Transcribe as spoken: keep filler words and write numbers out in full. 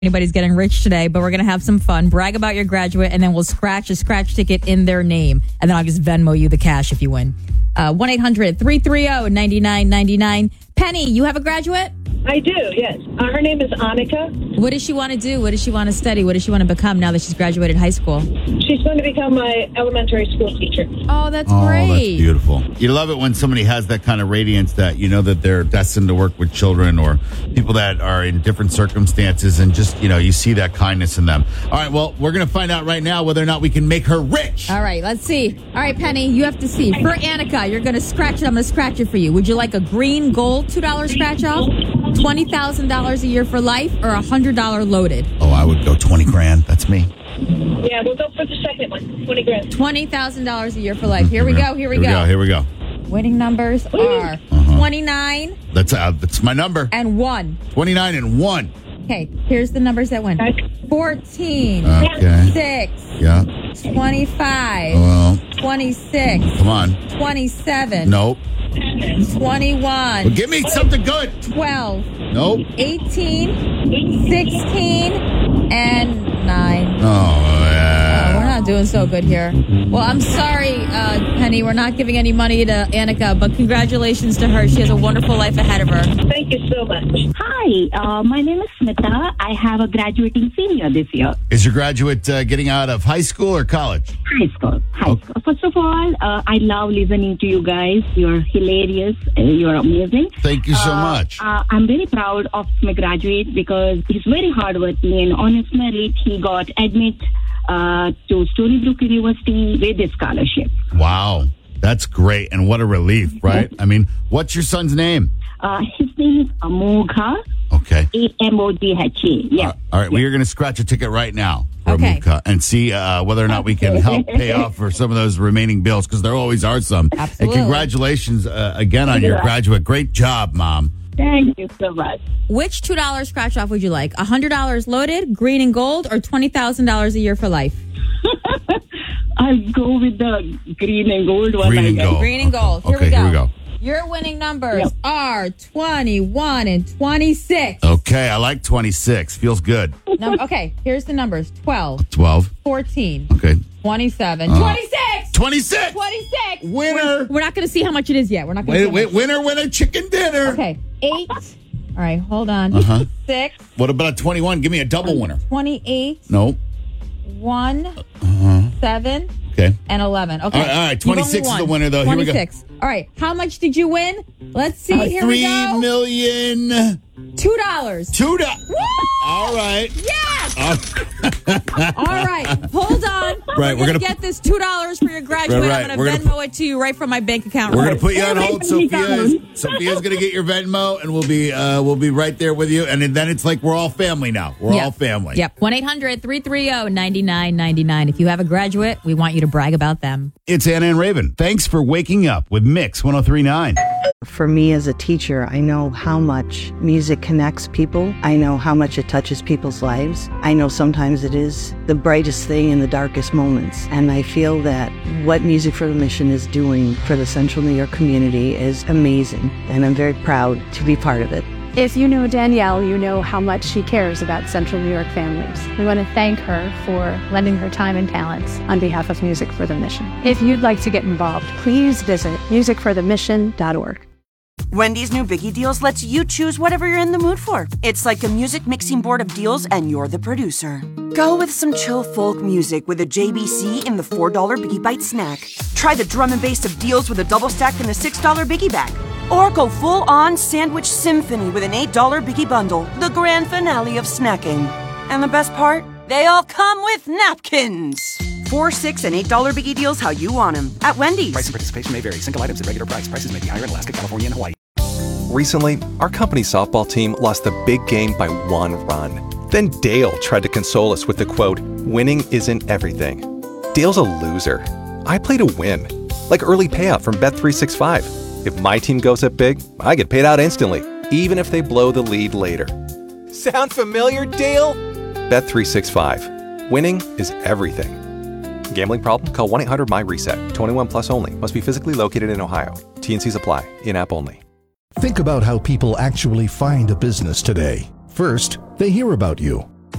anybody's getting rich today, but we're going to have some fun. Brag about your graduate, and then we'll scratch a scratch ticket in their name. And then I'll just Venmo you the cash if you win. Uh, one eight hundred three three zero nine nine nine nine. Penny, you have a graduate? I do, yes. Uh, her name is Annika. What does she want to do? What does she want to study? What does she want to become now that she's graduated high school? She's going to become my elementary school teacher. Oh, that's Oh, great. that's beautiful. You love it when somebody has that kind of radiance that you know that they're destined to work with children or people that are in different circumstances, and just, you know, you see that kindness in them. All right, well, we're going to find out right now whether or not we can make her rich. All right, let's see. All right, Penny, you have to see. For Annika, you're going to scratch it. I'm going to scratch it for you. Would you like a green gold two dollars scratch off? twenty thousand dollars a year for life, or one hundred dollars loaded? Oh, I would go twenty grand. That's me. Yeah, we'll go for the second one, twenty grand. twenty thousand dollars a year for life. Here we go, here we Here we go. go. Here we go. Winning numbers are Uh-huh. twenty-nine That's uh, that's my number. and one. twenty-nine and one. Okay, here's the numbers that win. Okay. fourteen, Okay. six, Yeah. twenty-five, Well, twenty-six, come on. twenty-seven, Nope. twenty-one, Well, give me something good. twelve, Nope. eighteen, sixteen, and nine. Oh, We're yeah. not doing so good here. Well, I'm sorry, uh, Penny. We're not giving any money to Annika, but congratulations to her. She has a wonderful life ahead of her. Thank you so much. Hi, uh, my name is Smita. I have a graduating senior this year. Is your graduate uh, getting out of high school or college? High school. High Okay. school. First of all, uh, I love listening to you guys. You're hilarious. Uh, you're amazing. Thank you so Uh, much. Uh, I'm very proud of my graduate because he's very hardworking, and on his merit, he got admit uh, to Storybrooke University with a scholarship. Wow. That's great. And what a relief, right? I mean, what's your son's name? Uh, his name is Amogha, Okay. A M O G H A. Yeah. Uh, all right. Well, you're going to scratch a ticket right now for Okay. Amukha and see uh, whether or not we can help pay off for some of those remaining bills, because there always are some. Absolutely. And congratulations uh, again on your Yeah. graduate. Great job, Mom. Thank you so much. Which two dollars scratch off would you like? one hundred dollars loaded, green and gold, or twenty thousand dollars a year for life? I'll go with the green and gold one. Green I and guess. gold. Green and gold. Here, Okay, we, go. here we go. Your winning numbers Yep. are twenty-one and twenty-six. Okay. I like twenty-six. Feels good. Num- okay, here's the numbers. twelve, twelve. fourteen, Okay. twenty-seven, Uh, twenty-six, twenty-six. twenty-six. Winner. We're not going to see how much it is yet. We're not going to Wait, see how wait, winner, winner, chicken dinner. much. Okay, eight. All right, hold on. Uh-huh. Six, What about a twenty-one? Give me a double winner. twenty-eight, No. one, seven, Okay. and eleven. Okay. All right, all right, You've only twenty-six is won. the winner, though. Here we go. twenty-six. All right. How much did you win? Let's see. Uh, Here we Three go. million. Two dollars. Two dollars. Woo! All right. Yes. Uh, All right. Hold on. Right, We're, we're gonna, gonna- get this two dollars for your graduate. Right, right. I'm gonna We're gonna Venmo it to you right from my bank account. We're Right. gonna put you on hold. Very Sophia is, Sophia's gonna get your Venmo, and we'll be uh, we'll be right there with you. And then it's like we're all family now. We're Yep. all family. Yep. one eight hundred three three zero nine nine nine nine. If you have a graduate, we want you to brag about them. It's Anna and Raven. Thanks for waking up with Mix one oh three point nine. For me as a teacher, I know how much music connects people. I know how much it touches people's lives. I know sometimes it is the brightest thing in the darkest moments. And I feel that what Music for the Mission is doing for the Central New York community is amazing. And I'm very proud to be part of it. If you know Danielle, you know how much she cares about Central New York families. We want to thank her for lending her time and talents on behalf of Music for the Mission. If you'd like to get involved, please visit music for the mission dot org. Wendy's new Biggie Deals lets you choose whatever you're in the mood for. It's like a music mixing board of deals, and you're the producer. Go with some chill folk music with a J B C in the four dollar Biggie Bite snack. Try the drum and bass of deals with a double stack in the six dollar Biggie Bag. Or go full-on sandwich symphony with an eight dollar Biggie Bundle, the grand finale of snacking. And the best part? They all come with napkins. Four, six, and eight dollar Biggie Deals how you want them at Wendy's. Price and participation may vary. Single items at regular price. Prices may be higher in Alaska, California, and Hawaii. Recently, our company softball team lost the big game by one run. Then Dale tried to console us with the quote, "Winning isn't everything." Dale's a loser. I play to win. Like early payout from Bet three sixty-five. If my team goes up big, I get paid out instantly, even if they blow the lead later. Sound familiar, Dale? Bet three sixty-five. Winning is everything. Gambling problem? Call one eight hundred M Y reset. twenty-one plus only. Must be physically located in Ohio. T and Cs apply. In-app only. Think about how people actually find a business today. First, they hear about you.